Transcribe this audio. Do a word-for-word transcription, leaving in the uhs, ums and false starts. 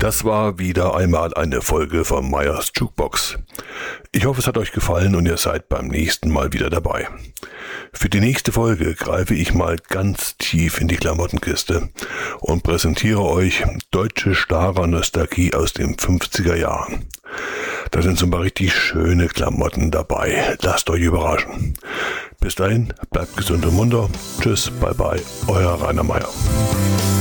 Das war wieder einmal eine Folge von Meyers Jukebox. Ich hoffe, es hat euch gefallen und ihr seid beim nächsten Mal wieder dabei. Für die nächste Folge greife ich mal ganz tief in die Klamottenkiste und präsentiere euch deutsche Schlager-Nostalgie aus den fünfziger Jahren. Da sind so ein paar richtig schöne Klamotten dabei. Lasst euch überraschen. Bis dahin, bleibt gesund und munter. Tschüss, bye bye, euer Rainer Meyer.